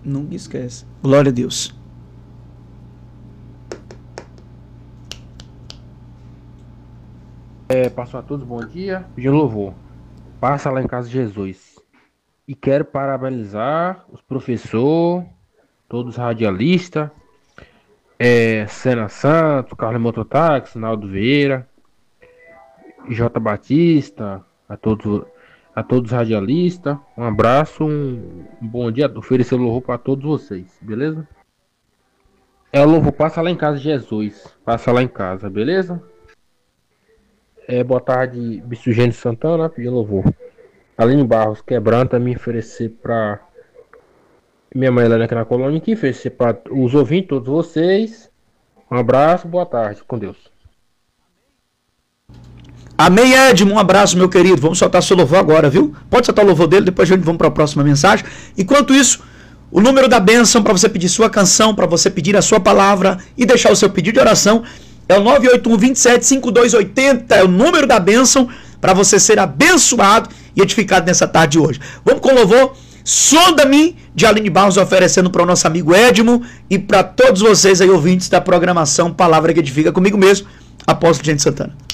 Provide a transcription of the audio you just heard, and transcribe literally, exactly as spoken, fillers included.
Nunca esquece. Glória a Deus. É, pastor a todos, bom dia. Pedindo louvor. Passa lá em casa de Jesus. E quero parabenizar os professores, todos os radialistas, é, Sena Santos, Carlos Mototáxi, Naldo Vieira, J. Batista, a todos, a todos os radialistas. Um abraço, um, um bom dia. Oferecer louvor para todos vocês, beleza? É o louvor, passa lá em casa de Jesus. Passa lá em casa, beleza? É, boa tarde, Bispo Gênesis Santana, pedindo louvor. Aline Barros, quebranta, me oferecer para minha mãe Helena aqui na colônia, que oferecer para os ouvintes, todos vocês. Um abraço, boa tarde, com Deus. Amém, Edmo. Um abraço, meu querido. Vamos soltar seu louvor agora, viu? Pode soltar o louvor dele, depois a gente vamos para a próxima mensagem. Enquanto isso, o número da bênção para você pedir sua canção, para você pedir a sua palavra e deixar o seu pedido de oração é o nove oito um, vinte e sete, cinquenta e dois oitenta. É o número da bênção para você ser abençoado e edificado nessa tarde de hoje. Vamos com o louvor Sonda-me, de Aline Barros, oferecendo para o nosso amigo Edmo e para todos vocês aí ouvintes da programação Palavra que Edifica, comigo mesmo, Apóstolo Gênesis Santana.